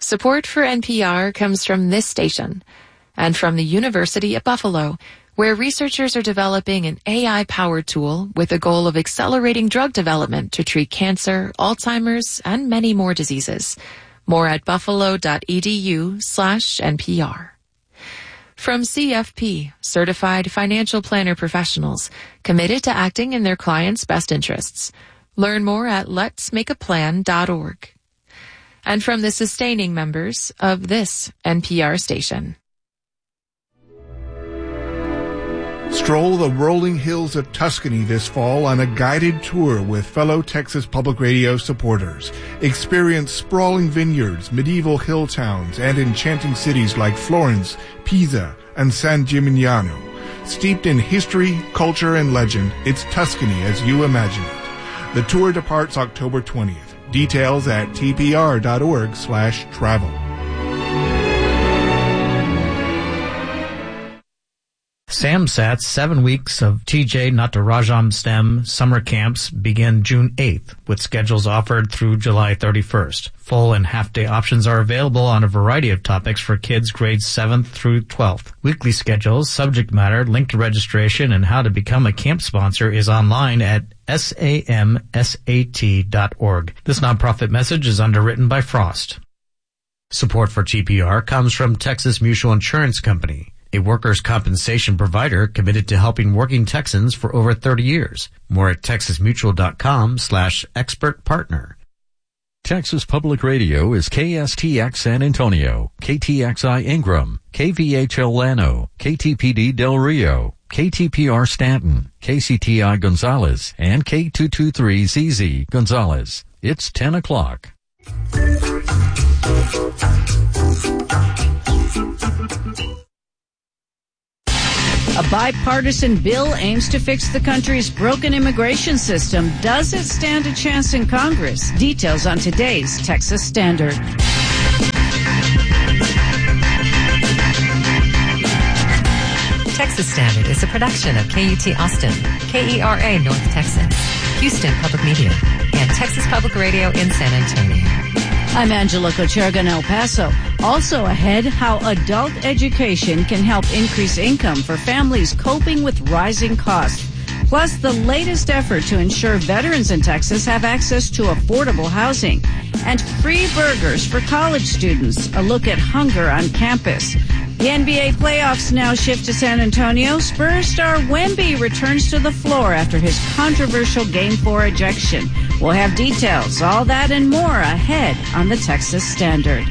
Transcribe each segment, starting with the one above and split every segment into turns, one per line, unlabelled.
Support for NPR comes from this station and from the University of Buffalo, where researchers are developing an AI-powered tool with the goal of accelerating drug development to treat cancer, Alzheimer's, and many more diseases. More at buffalo.edu/NPR. From CFP, Certified Financial Planner Professionals, committed to acting in their clients' best interests. Learn more at letsmakeaplan.org. And from the sustaining members of this NPR station.
Stroll the rolling hills of Tuscany this fall on a guided tour with fellow Texas Public Radio supporters. Experience sprawling vineyards, medieval hill towns, and enchanting cities like Florence, Pisa, and San Gimignano. Steeped in history, culture, and legend, it's Tuscany as you imagine it. The tour departs October 20th. Details at tpr.org/travel.
SAMSAT's 7 weeks of TJ Natarajan STEM summer camps begin June 8th, with schedules offered through July 31st. Full and half-day options are available on a variety of topics for kids grades 7th through 12th. Weekly schedules, subject matter, link to registration, and how to become a camp sponsor is online at samsat.org. This nonprofit message is underwritten by Frost. Support for TPR comes from Texas Mutual Insurance Company, a workers' compensation provider committed to helping working Texans for over 30 years. More at texasmutual.com/expert partner.
Texas Public Radio is KSTX San Antonio, KTXI Ingram, KVHL Llano, KTPD Del Rio, KTPR Stanton, KCTI Gonzales, and K223ZZ Gonzales. It's 10 o'clock.
A bipartisan bill aims to fix the country's broken immigration system. Does it stand a chance in Congress? Details on today's Texas Standard.
Texas Standard is a production of KUT Austin, KERA North Texas, Houston Public Media, and Texas Public Radio in San Antonio.
I'm Angela Cocherga in El Paso. Also ahead, how adult education can help increase income for families coping with rising costs. Plus, the latest effort to ensure veterans in Texas have access to affordable housing. And free burgers for college students. A look at hunger on campus. The NBA playoffs now shift to San Antonio. Spurs star Wemby returns to the floor after his controversial Game 4 ejection. We'll have details, all that and more ahead on the Texas Standard.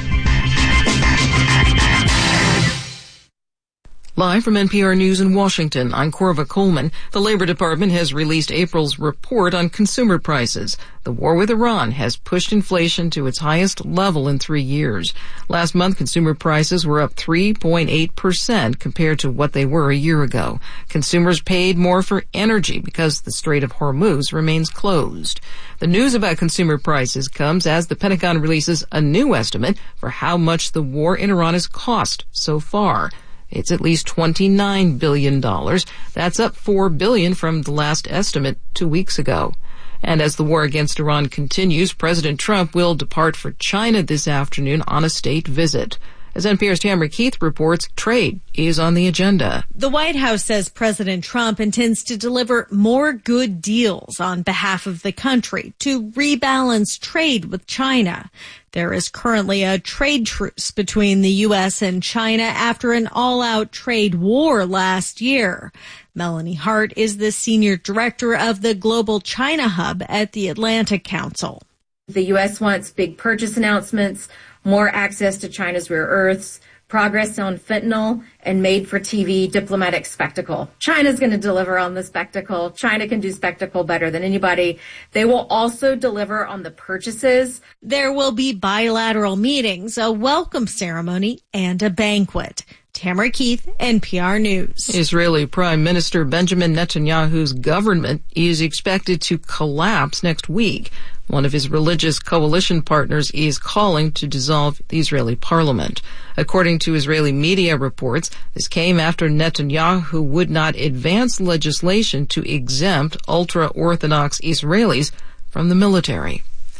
Live from NPR News in Washington, I'm Corva Coleman. The Labor Department has released April's report on consumer prices. The war with Iran has pushed inflation to its highest level in 3 years. Last month, consumer prices were up 3.8% compared to what they were a year ago. Consumers paid more for energy because the Strait of Hormuz remains closed. The news about consumer prices comes as the Pentagon releases a new estimate for how much the war in Iran has cost so far. It's at least $29 billion. That's up $4 billion from the last estimate 2 weeks ago. And as the war against Iran continues, President Trump will depart for China this afternoon on a state visit. As NPR's Tamara Keith reports, trade is on the agenda.
The White House says President Trump intends to deliver more good deals on behalf of the country to rebalance trade with China. There is currently a trade truce between the U.S. and China after an all-out trade war last year. Melanie Hart is the senior director of the Global China Hub at the Atlantic Council.
The U.S. wants big purchase announcements, more access to China's rare earths, progress on fentanyl, and made-for-TV diplomatic spectacle. China's going to deliver on the spectacle. China can do spectacle better than anybody. They will also deliver on the purchases.
There will be bilateral meetings, a welcome ceremony, and a banquet. Tamara Keith, NPR News.
Israeli Prime Minister Benjamin Netanyahu's government is expected to collapse next week. One of his religious coalition partners is calling to dissolve the Israeli parliament. According to Israeli media reports, this came after Netanyahu would not advance legislation to exempt ultra-Orthodox Israelis from the military.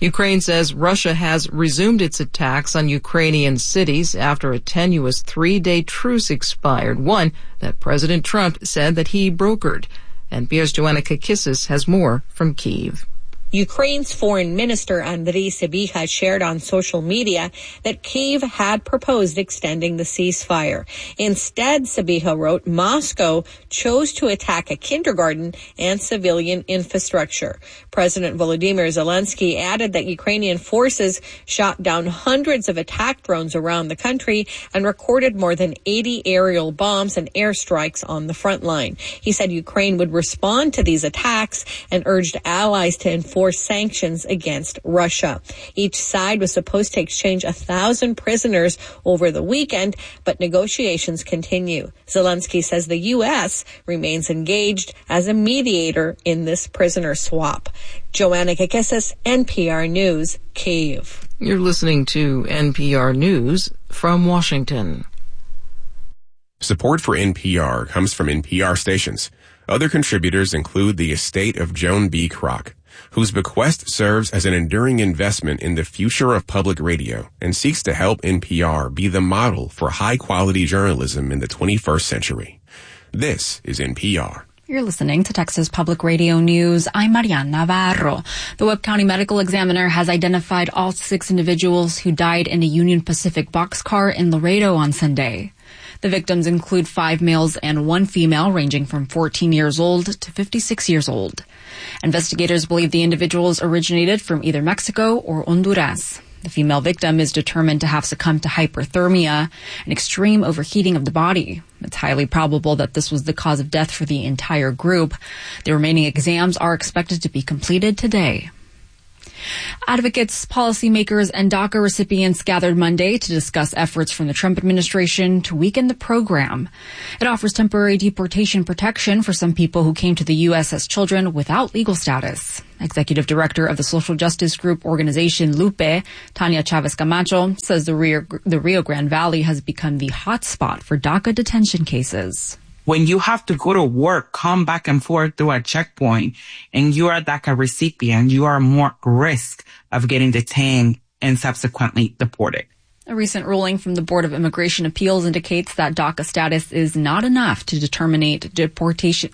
Ukraine says Russia has resumed its attacks on Ukrainian cities after a tenuous 3-day truce expired, one that President Trump said that he brokered. NPR's Joanna Kakissis has more from Kyiv.
Ukraine's foreign minister Andriy Sybiha shared on social media that Kyiv had proposed extending the ceasefire. Instead, Sybiha wrote, Moscow chose to attack a kindergarten and civilian infrastructure. President Volodymyr Zelensky added that Ukrainian forces shot down hundreds of attack drones around the country and recorded more than 80 aerial bombs and airstrikes on the front line. He said Ukraine would respond to these attacks and urged allies to enforce sanctions against Russia. Each side was supposed to exchange 1,000 prisoners over the weekend, but negotiations continue. Zelensky says the U.S. remains engaged as a mediator in this prisoner swap. Joanna Kakissis, NPR News, Kyiv.
You're listening to NPR News from Washington.
Support for NPR comes from NPR stations. Other contributors include the estate of Joan B. Kroc, whose bequest serves as an enduring investment in the future of public radio and seeks to help NPR be the model for high-quality journalism in the 21st century. This is NPR.
You're listening to Texas Public Radio News. I'm Mariana Navarro. The Webb County Medical Examiner has identified all 6 individuals who died in a Union Pacific boxcar in Laredo on Sunday. The victims include 5 males and 1 female ranging from 14 years old to 56 years old. Investigators believe the individuals originated from either Mexico or Honduras. The female victim is determined to have succumbed to hyperthermia, an extreme overheating of the body. It's highly probable that this was the cause of death for the entire group. The remaining exams are expected to be completed today. Advocates, policymakers, and DACA recipients gathered Monday to discuss efforts from the Trump administration to weaken the program. It offers temporary deportation protection for some people who came to the U.S. as children without legal status. Executive Director of the social justice group organization Lupe, Tanya Chavez Camacho, says the Rio Grande Valley has become the hotspot for DACA detention cases.
When you have to go to work, come back and forth through a checkpoint, and you are a DACA recipient, you are more risk of getting detained and subsequently deported.
A recent ruling from the Board of Immigration Appeals indicates that DACA status is not enough to terminate deportation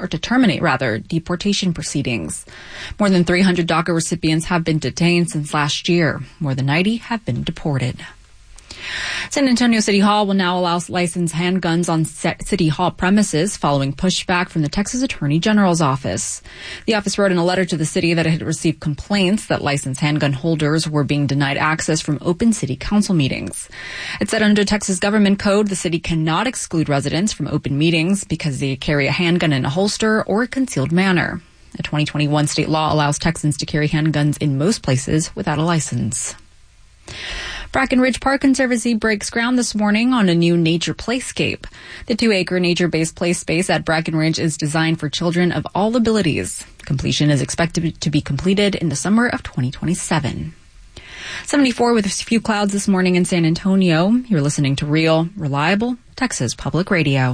proceedings. More than 300 DACA recipients have been detained since last year. More than 90 have been deported. San Antonio City Hall will now allow licensed handguns on City Hall premises following pushback from the Texas Attorney General's office. The office wrote in a letter to the city that it had received complaints that licensed handgun holders were being denied access from open city council meetings. It said under Texas government code, the city cannot exclude residents from open meetings because they carry a handgun in a holster or a concealed manner. A 2021 state law allows Texans to carry handguns in most places without a license. Bracken Ridge Park Conservancy breaks ground this morning on a new nature playscape. The 2-acre nature-based play space at Bracken Ridge is designed for children of all abilities. Completion is expected to be completed in the summer of 2027. 74 with a few clouds this morning in San Antonio. You're listening to Real, Reliable, Texas Public Radio.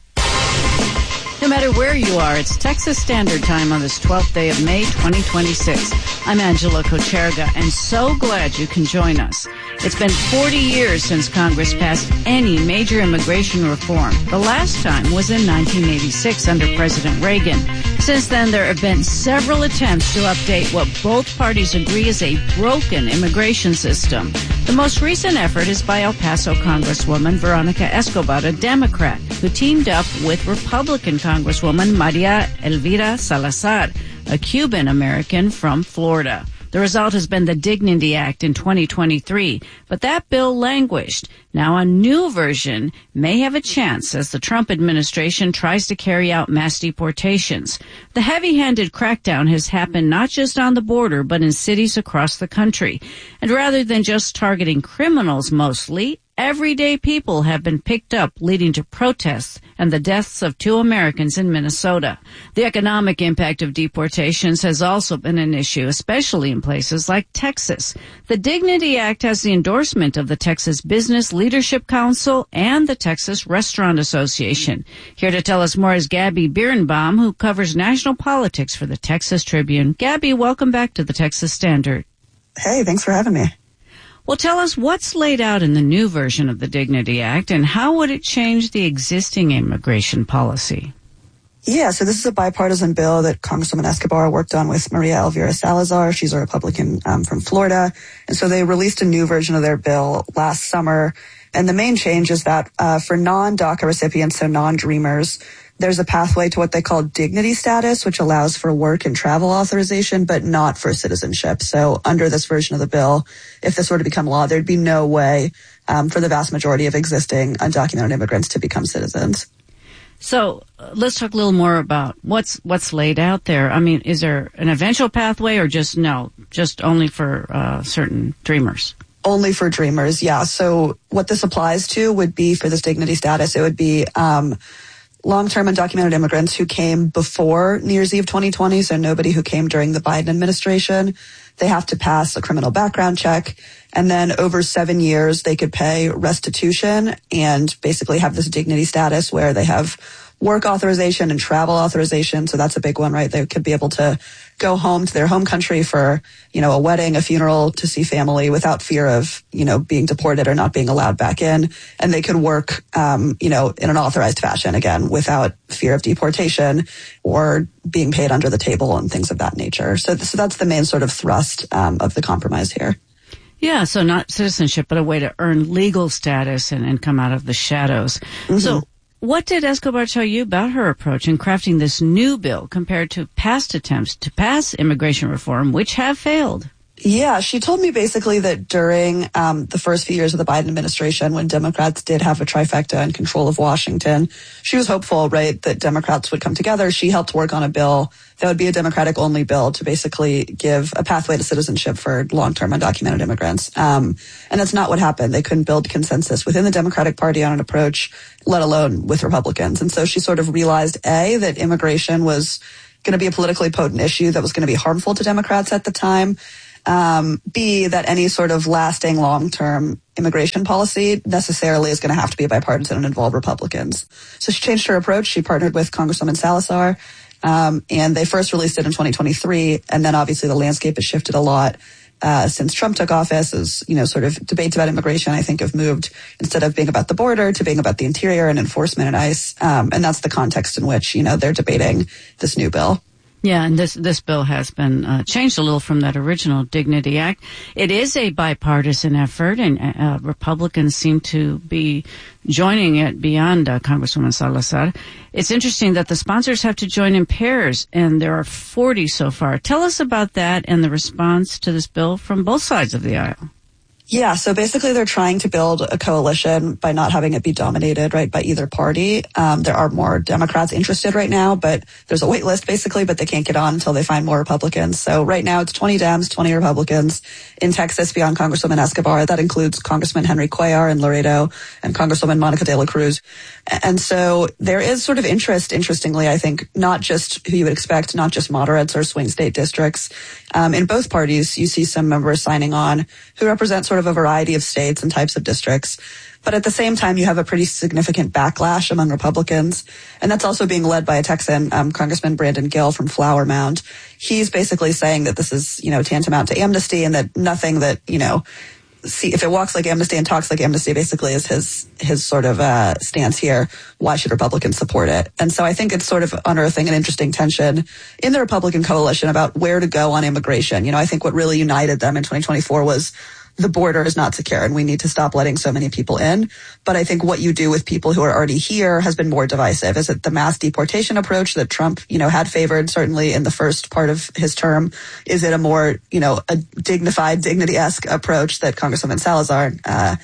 No matter where you are, it's Texas Standard Time on this 12th day of May 2026. I'm Angela Kocherga, and so glad you can join us. It's been 40 years since Congress passed any major immigration reform. The last time was in 1986 under President Reagan. Since then, there have been several attempts to update what both parties agree is a broken immigration system. The most recent effort is by El Paso Congresswoman Veronica Escobar, a Democrat, who teamed up with Republican Congresswoman Maria Elvira Salazar, a Cuban-American from Florida. The result has been the Dignity Act in 2023, but that bill languished. Now a new version may have a chance as the Trump administration tries to carry out mass deportations. The heavy-handed crackdown has happened not just on the border, but in cities across the country. And rather than just targeting criminals mostly, everyday people have been picked up, leading to protests and the deaths of 2 Americans in Minnesota. The economic impact of deportations has also been an issue, especially in places like Texas. The Dignity Act has the endorsement of the Texas Business Leadership Council and the Texas Restaurant Association. Here to tell us more is Gabby Birnbaum, who covers national politics for the Texas Tribune. Gabby, welcome back to the Texas Standard.
Hey, thanks for having me.
Well, tell us what's laid out in the new version of the Dignity Act and how would it change the existing immigration policy?
Yeah, so this is a bipartisan bill that Congresswoman Escobar worked on with Maria Elvira Salazar. She's a Republican from Florida. And so they released a new version of their bill last summer. And the main change is that for non-DACA recipients, so non-Dreamers, there's a pathway to what they call dignity status, which allows for work and travel authorization, but not for citizenship. So under this version of the bill, if this were to become law, there'd be no way for the vast majority of existing undocumented immigrants to become citizens.
So let's talk a little more about what's laid out there. I mean, is there an eventual pathway or just only for certain Dreamers?
Only for Dreamers, yeah. So what this applies to would be for this dignity status, it would be long-term undocumented immigrants who came before New Year's Eve 2020, so nobody who came during the Biden administration. They have to pass a criminal background check, and then over 7 years, they could pay restitution and basically have this dignity status where they have work authorization and travel authorization. So that's a big one, right? They could be able to go home to their home country for, a wedding, a funeral, to see family without fear of, being deported or not being allowed back in. And they could work, in an authorized fashion, again, without fear of deportation or being paid under the table and things of that nature. So that's the main sort of thrust of the compromise here.
Yeah, so not citizenship, but a way to earn legal status and come out of the shadows. Mm-hmm. So what did Escobar tell you about her approach in crafting this new bill compared to past attempts to pass immigration reform, which have failed?
Yeah, she told me basically that during the first few years of the Biden administration, when Democrats did have a trifecta and control of Washington, she was hopeful, right, that Democrats would come together. She helped work on a bill that would be a Democratic-only bill to basically give a pathway to citizenship for long-term undocumented immigrants. And that's not what happened. They couldn't build consensus within the Democratic Party on an approach, let alone with Republicans. And so she sort of realized, A, that immigration was going to be a politically potent issue that was going to be harmful to Democrats at the time. B, that any sort of lasting long-term immigration policy necessarily is going to have to be bipartisan and involve Republicans. So she changed her approach. She partnered with Congresswoman Salazar, and they first released it in 2023. And then obviously the landscape has shifted a lot since Trump took office. As sort of debates about immigration, I think, have moved instead of being about the border to being about the interior and enforcement and ICE. And that's the context in which they're debating this new bill.
Yeah, and this bill has been changed a little from that original Dignity Act. It is a bipartisan effort, and Republicans seem to be joining it beyond Congresswoman Salazar. It's interesting that the sponsors have to join in pairs, and there are 40 so far. Tell us about that and the response to this bill from both sides of the aisle.
Yeah, so basically they're trying to build a coalition by not having it be dominated, right, by either party. There are more Democrats interested right now, but there's a wait list basically, but they can't get on until they find more Republicans. So right now it's 20 Dems, 20 Republicans. In Texas, beyond Congresswoman Escobar, that includes Congressman Henry Cuellar in Laredo and Congresswoman Monica de la Cruz. And so there is sort of interest, interestingly, I think, not just who you would expect, not just moderates or swing state districts. In both parties, you see some members signing on who represent sort of a variety of states and types of districts. But at the same time, you have a pretty significant backlash among Republicans. And that's also being led by a Texan, Congressman Brandon Gill from Flower Mound. He's basically saying that this is, tantamount to amnesty, and that nothing that, if it walks like amnesty and talks like amnesty basically is his sort of stance here. Why should Republicans support it? And so I think it's sort of unearthing an interesting tension in the Republican coalition about where to go on immigration. I think what really united them in 2024 was the border is not secure and we need to stop letting so many people in. But I think what you do with people who are already here has been more divisive. Is it the mass deportation approach that Trump, had favored certainly in the first part of his term? Is it a more, a dignified, dignity-esque approach that Congresswoman Salazar,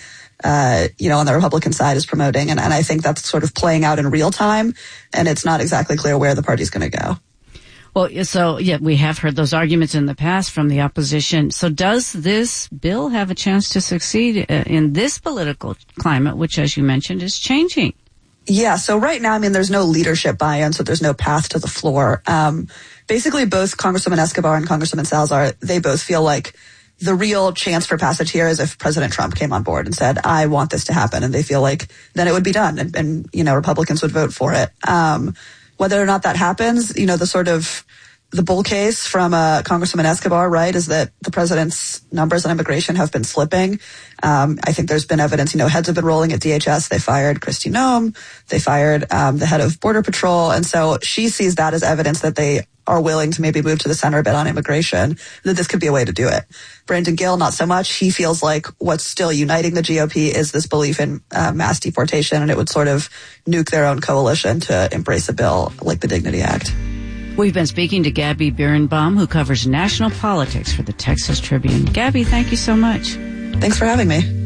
on the Republican side is promoting? And I think that's sort of playing out in real time, and it's not exactly clear where the party's going to go.
Well, so, yeah, we have heard those arguments in the past from the opposition. So does this bill have a chance to succeed in this political climate, which, as you mentioned, is changing?
Yeah, so right now, there's no leadership buy-in, so there's no path to the floor. Basically, both Congresswoman Escobar and Congresswoman Salazar, they both feel like the real chance for passage here is if President Trump came on board and said, I want this to happen, and they feel like then it would be done, and Republicans would vote for it. Whether or not that happens, the sort of The bull case from Congresswoman Escobar, right, is that the president's numbers on immigration have been slipping. I think there's been evidence, heads have been rolling at DHS. They fired Kristi Noem. They fired the head of Border Patrol. And so she sees that as evidence that they are willing to maybe move to the center a bit on immigration, that this could be a way to do it. Brandon Gill, not so much. He feels like what's still uniting the GOP is this belief in mass deportation, and it would sort of nuke their own coalition to embrace a bill like the Dignity Act.
We've been speaking to Gabby Birnbaum, who covers national politics for the Texas Tribune. Gabby, thank you so much.
Thanks for having me.